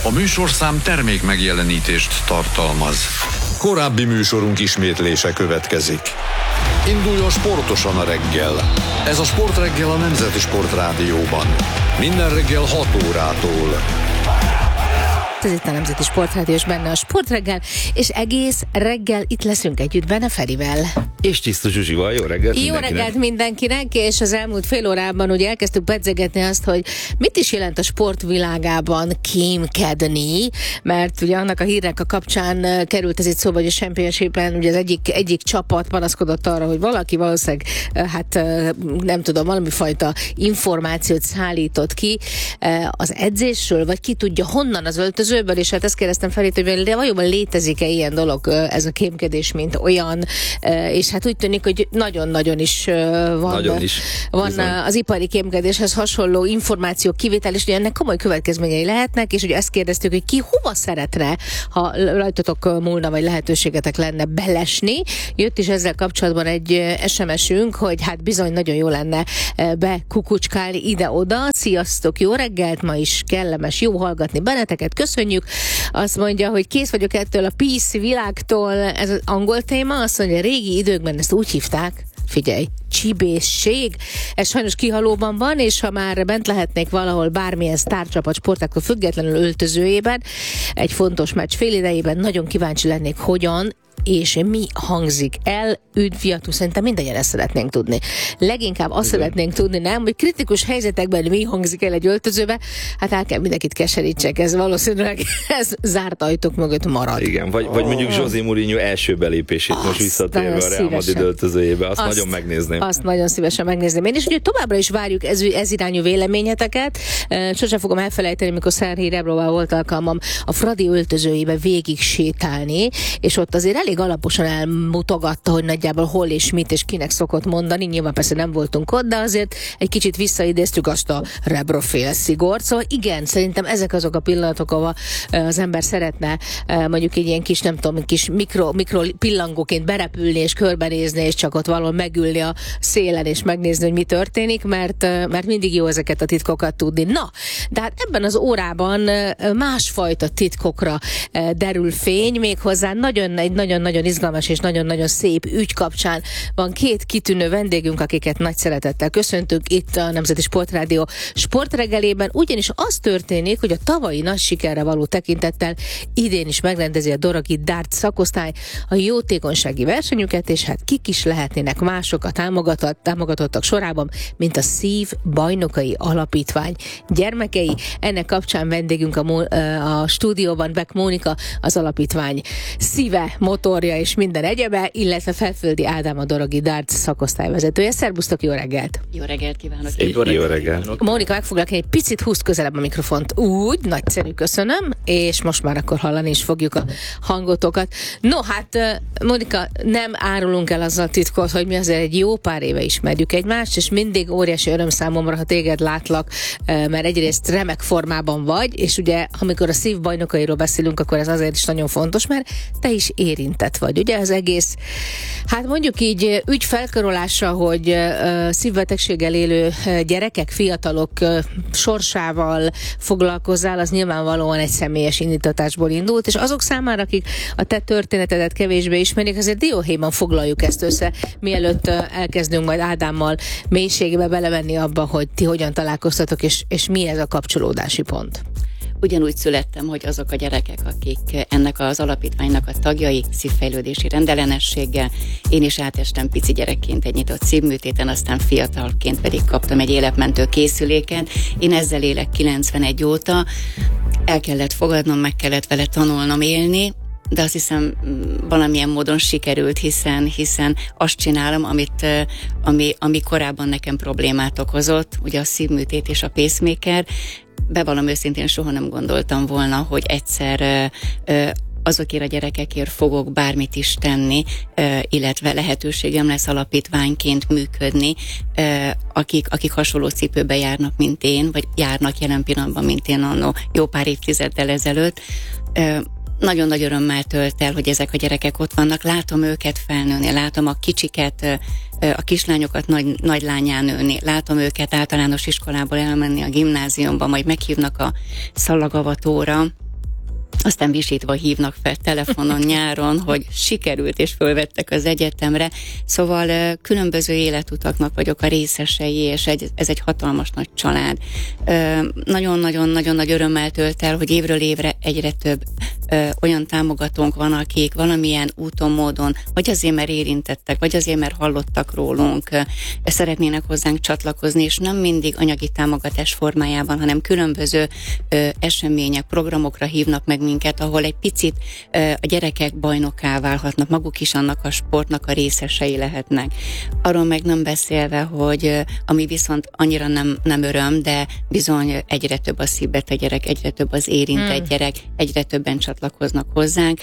A műsorszám termék megjelenítést tartalmaz. Korábbi műsorunk ismétlése következik. Induljon sportosan a reggel. Ez a Sportreggel a Nemzeti Sportrádióban. Minden reggel 6 órától. Ez itt a Nemzeti Sportrádió, és benne a Sportreggel, és egész reggel itt leszünk együtt benne Ferivel. És Csisztus Zsuzsival, jó reggelt mindenkinek. Jó reggelt mindenkinek, és az elmúlt fél órában ugye elkezdtük pedzegetni azt, hogy mit is jelent a sportvilágában kémkedni, mert ugye annak a hírnek a kapcsán került ez itt szóba, hogy a Championship-en ugye az egyik csapat panaszkodott arra, hogy valaki valószínűleg, nem tudom, valami fajta információt szállított ki az edzésről, vagy ki tudja honnan az öltözőből, és hát ezt kérdeztem Ferit, hogy valójában létezik-e ilyen dolog, ez a kémkedés, mint olyan, és hát úgy tűnik, hogy nagyon-nagyon is van az ipari kémkedéshez hasonló információ kivétel, és ugye ennek komoly következményei lehetnek, és ugye ezt kérdeztük, hogy ki hova szeretne, ha rajtatok múlna, vagy lehetőségetek lenne belesni. Jött is ezzel kapcsolatban egy SMS-ünk, hogy hát bizony nagyon jó lenne bekukucskálni ide-oda. Sziasztok, jó reggelt, ma is kellemes, jó hallgatni benneteket, köszönjük. Azt mondja, hogy kész vagyok ettől a PC világtól, ez az angol téma, azt mondja, régi időkben ezt úgy hívták, figyelj, csibészség. Ez sajnos kihalóban van, és ha már bent lehetnék valahol bármilyen sztárcsapat sportáktól függetlenül öltözőjében, egy fontos meccs félidejében, nagyon kíváncsi lennék, hogyan és mi hangzik el. Üdvjatuk, szerintem mindannyian ezt szeretnénk tudni. Leginkább azt szeretnénk tudni, nem, hogy kritikus helyzetekben mi hangzik el egy öltözőbe, hát el kell mindenkit keserítsek, ez valószínűleg ez zárt ajtók mögött marad. Igen, vagy mondjuk José Mourinho első belépését most visszatérve a Real Madrid öltözőjébe, azt nagyon megnézném. Azt nagyon szívesen megnézném. Én is ugye továbbra is várjuk ez irányú véleményeteket. Sosem fogom elfelejteni, mikor Szerhi Rebróval volt alkalmam a Fradi öltözőjébe végig sétálni, és ott azért elég alaposan elmutogatta, hogy nagyjából hol és mit és kinek szokott mondani. Nyilván persze nem voltunk ott, de azért egy kicsit visszaidéztük azt a Rebro-féle szigort. Szóval igen, szerintem ezek azok a pillanatok, ahol az ember szeretne mondjuk egy ilyen kis, nem tudom, kis mikro pillangóként berepülni és körbenézni, és csak ott valahol megülni a szélen és megnézni, hogy mi történik, mert mindig jó ezeket a titkokat tudni. Na, de hát ebben az órában másfajta titkokra derül fény, méghozzá egy nagyon-nagyon izgalmas és nagyon-nagyon szép ügy kapcsán van két kitűnő vendégünk, akiket nagy szeretettel köszöntünk itt a Nemzeti Sportrádió sportreggelében, ugyanis az történik, hogy a tavalyi nagy sikerre való tekintettel idén is megrendezi a Doroghi Dart szakosztály a jótékonysági versenyüket, és hát kik is lehetnének mások a támogatottak sorában, mint a Szív Bajnokai Alapítvány gyermekei. Ennek kapcsán vendégünk a stúdióban Beck Mónika, az alapítvány szíve, motorja és minden egyebe, illetve Felföldi Ádám, a Doroghi Dart szakosztályvezetője. Szerbusztok, jó reggelt! Jó reggelt kívánok! Jó reggelt! Mónika, megfoglak egy picit, húzd közelebb a mikrofont. Úgy, nagyszerű, köszönöm, és most már akkor hallani is fogjuk a hangotokat. No, hát Mónika, nem árulunk el azzal titkot, hogy mi azért egy jó pár éve ismerjük egymást, és mindig óriási öröm számomra, ha téged látlak, mert egyrészt remek formában vagy, és ugye, amikor a Szív bajnokairól beszélünk, akkor ez azért is nagyon fontos, mert te is érintett vagy, ugye az egész, hát mondjuk így ügy felkarolása, hogy szívbetegséggel élő gyerekek, fiatalok sorsával foglalkozzál, az nyilvánvalóan egy személyes indítatásból indult, és azok számára, akik a te történetedet kevésbé ismerik, azért dióhéjban foglaljuk ezt össze, mielőtt elkezdünk majd Ádámmal mélységbe belevenni abba, hogy ti hogyan találkoztatok, és mi ez a kapcsolódási pont. Ugyanúgy születtem, hogy azok a gyerekek, akik ennek az alapítványnak a tagjai, szívfejlődési rendellenességgel, én is átestem pici gyerekként egy nyitott szívműtéten, aztán fiatalként pedig kaptam egy életmentő készüléket. Én ezzel élek 91 óta, el kellett fogadnom, meg kellett vele tanulnom élni, de azt hiszem valamilyen módon sikerült, hiszen azt csinálom, ami korábban nekem problémát okozott, ugye a szívműtét és a pacemaker. Bevallom őszintén, soha nem gondoltam volna, hogy egyszer azokért a gyerekekért fogok bármit is tenni, illetve lehetőségem lesz alapítványként működni, akik hasonló cipőbe járnak, mint én, vagy járnak jelen pillanatban, mint én annó jó pár évtizeddel ezelőtt. Nagyon nagy örömmel tölt el, hogy ezek a gyerekek ott vannak, látom őket felnőni, látom a kicsiket, a kislányokat nagy lányán nőni, látom őket általános iskolából elmenni a gimnáziumba, majd meghívnak a szalagavatóra, aztán visítva hívnak fel telefonon nyáron, hogy sikerült, és fölvettek az egyetemre. Szóval különböző életutaknak vagyok a részesei, és ez egy hatalmas nagy család. Nagyon-nagyon nagy örömmel tölt el, hogy évről évre egyre több olyan támogatónk van, akik valamilyen úton, módon, vagy azért, mert érintettek, vagy azért, mert hallottak rólunk, szeretnének hozzánk csatlakozni, és nem mindig anyagi támogatás formájában, hanem különböző események, programokra hívnak meg minket, ahol egy picit a gyerekek bajnokká válhatnak, maguk is annak a sportnak a részesei lehetnek. Arról meg nem beszélve, hogy ami viszont annyira nem öröm, de bizony egyre több a szívbeteg gyerek, egyre több az érintett gyerek, egyre többen csatlakoznak hozzánk,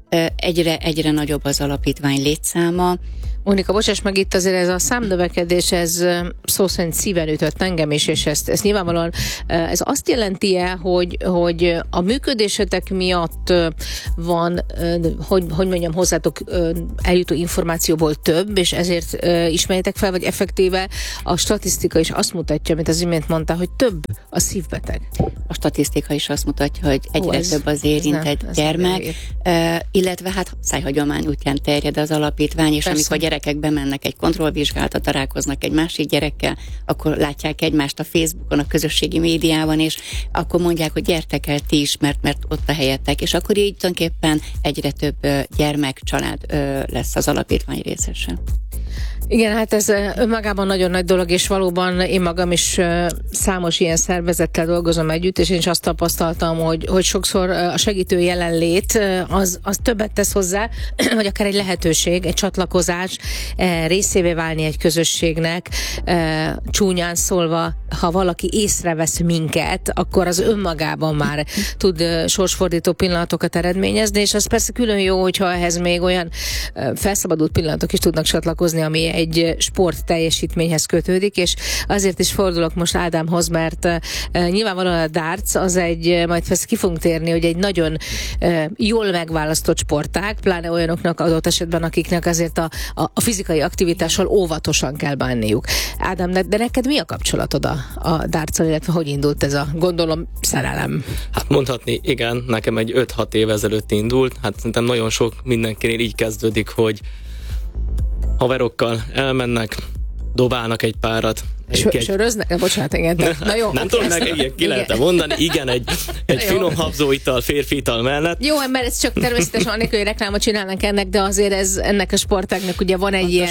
egyre nagyobb az alapítvány létszáma. Mónika, bocsáss meg, itt azért ez a számnövekedés, ez szó szerint szíven ütött engem is, és ezt nyilvánvalóan ez azt jelenti-e, hogy a működésetek miatt van, hogy mondjam, hozzátok eljutó információból több, és ezért ismerjétek fel, vagy effektíve a statisztika is azt mutatja, mint az imént mondta, hogy több a szívbeteg. A statisztika is azt mutatja, hogy egyre több az érintett gyermek, illetve hát szájhagyomány útján terjed az alapítvány, és amikor gyerekek bemennek egy kontrollvizsgálatra, találkoznak egy másik gyerekkel, akkor látják egymást a Facebookon, a közösségi médiában, és akkor mondják, hogy gyertek el ti is, mert ott a helyetek, és akkor így tulajdonképpen egyre több gyermek, család lesz az alapítvány részese. Igen, hát ez önmagában nagyon nagy dolog, és valóban én magam is számos ilyen szervezettel dolgozom együtt, és én is azt tapasztaltam, hogy sokszor a segítő jelenlét az többet tesz hozzá, vagy akár egy lehetőség, egy csatlakozás, részévé válni egy közösségnek, csúnyán szólva, ha valaki észrevesz minket, akkor az önmagában már tud sorsfordító pillanatokat eredményezni, és az persze külön jó, hogyha ehhez még olyan felszabadult pillanatok is tudnak csatlakozni, ami egy sport teljesítményhez kötődik, és azért is fordulok most Ádámhoz, mert nyilvánvalóan a darts az majd ki fogunk térni, hogy egy nagyon jól megválasztott sportág, pláne olyanoknak adott esetben, akiknek azért a fizikai aktivitással óvatosan kell bánniuk. Ádám, de neked mi a kapcsolatod a dartszal, illetve hogy indult ez a, gondolom, szerelem? Hát mondhatni, igen, nekem egy 5-6 év ezelőtt indult, hát szerintem nagyon sok mindenkinél így kezdődik, hogy haverokkal elmennek, dobálnak egy párat. Söröznek? Bocsánat, igen. Na jó, nem tudom, meg ki lehet mondani. Igen, egy finom habzóital, férfi ital mellett. Jó, mert ez csak természetesen annélkül, hogy reklámot csinálnak ennek, de azért ennek a sportágnak ugye van egy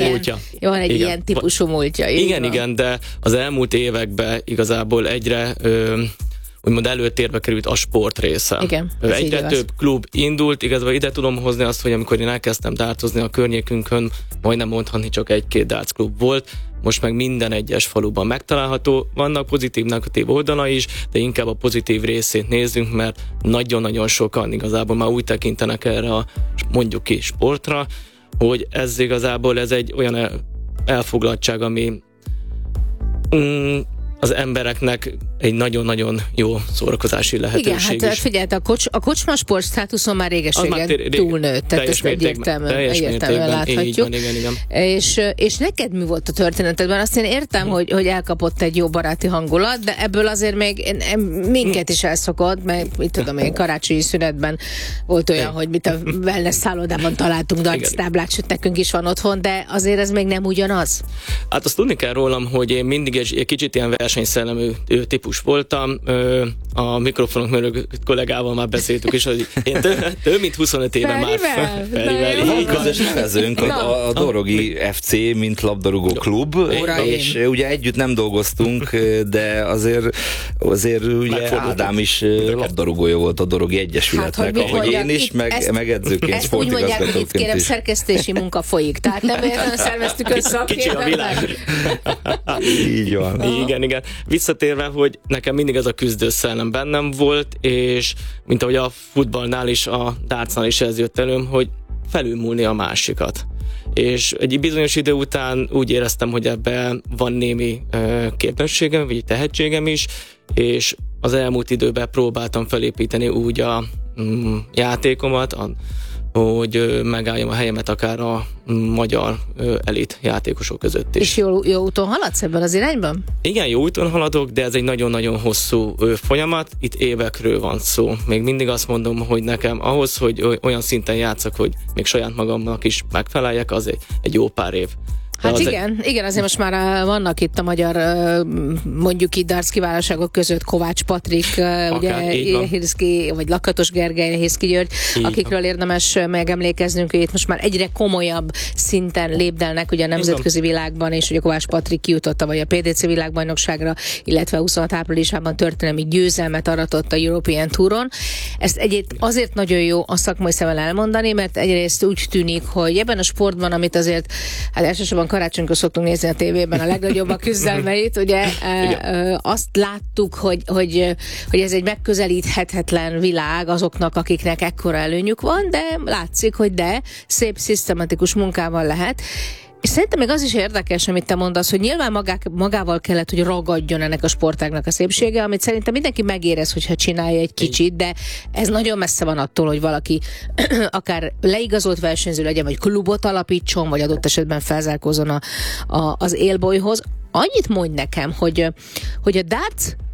ilyen típusú múltja. Igen, de az elmúlt években igazából egyre úgymond előtérbe került a sport része. Igen, egyre több klub indult, igazából ide tudom hozni azt, hogy amikor én elkezdtem dartozni a környékünkön, majdnem mondhatni csak 1-2 darts klub volt, most meg minden egyes faluban megtalálható, vannak pozitív-negatív oldala is, de inkább a pozitív részét nézzünk, mert nagyon-nagyon sokan igazából már úgy tekintenek erre a, mondjuk ki, sportra, hogy ez igazából egy olyan elfoglaltság, ami az embereknek egy nagyon-nagyon jó szórakozási lehetőség. Igen, hát figyelj, a kocsmasport státuszon már réges-régen túlnőtt, tehát ezt egyértelműen láthatjuk. Igen. És neked mi volt a történetedben? Azt én értem, hogy elkapott egy jó baráti hangulat, de ebből azért még minket is elszokott, mert mit tudom én, karácsonyi szünetben volt olyan, hogy mit a wellness szállodában találtunk darts-táblát, sőt nekünk is van otthon, de azért ez még nem ugyanaz. Hát azt tudni kell rólam, hogy én mindig egy kicsit ilyen versenyszellemű típus voltam. A mikrofonok mögött kollégával már beszéltük is, hogy én több mint 25 éve már Ferivel. Van közös nevezőnk, a Dorogi FC, mint labdarúgó klub, és ugye együtt nem dolgoztunk, de azért ugye Ádám is labdarúgója volt a Dorogi Egyesületnek, ahogy én is, meg edzőként, sportigazgatóként is. Ezt úgy mondják, hogy itt kérem, szerkesztési munka folyik, tehát nem olyan szerveztük össze a kicsi a világ. Így van. Igen. Visszatérve, hogy nekem mindig ez a küzdőszellem bennem volt, és mint ahogy a futballnál is, a dartsnál is ez jött elő, hogy felülmúlni a másikat. És egy bizonyos idő után úgy éreztem, hogy ebben van némi képességem, vagy tehetségem is, és az elmúlt időben próbáltam felépíteni úgy a játékomat, a hogy megálljam a helyemet akár a magyar elit játékosok között is. És jó úton haladsz ebben az irányban? Igen, jó úton haladok, de ez egy nagyon-nagyon hosszú folyamat, itt évekről van szó. Még mindig azt mondom, hogy nekem ahhoz, hogy olyan szinten játszak, hogy még saját magamnak is megfeleljek, az egy jó pár év. Hát igen, azért most már vannak itt a magyar, mondjuk itt darts vállalságok között Kovács Patrik, ugye Hirszki, vagy Lakatos Gergely, Hirszki György, akikről érdemes megemlékeznünk, hogy itt most már egyre komolyabb szinten lépdelnek ugye a nemzetközi világban, és ugye Kovács Patrik kijutott vagy a PDC világbajnokságra, illetve 26 áprilisában történelmi győzelmet aratott a European Touron. Ezt azért nagyon jó a szakmai szemmel elmondani, mert egyrészt úgy tűnik, hogy ebben a sportban, amit azért, hát elsősorban karácsonykor szoktunk nézni a tévében a legnagyobb a küzdelmeit, ugye azt láttuk, hogy ez egy megközelíthetetlen világ azoknak, akiknek ekkora előnyük van, de látszik, hogy szép, szisztematikus munkával lehet. És szerintem még az is érdekes, amit te mondasz, hogy nyilván magával kellett, hogy ragadjon ennek a sportágnak a szépsége, amit szerintem mindenki megérez, hogyha csinálja egy kicsit, de ez nagyon messze van attól, hogy valaki akár leigazolt versenyző legyen, vagy klubot alapítson, vagy adott esetben felzárkózzon az élbolyhoz. Annyit mondj nekem, hogy a darts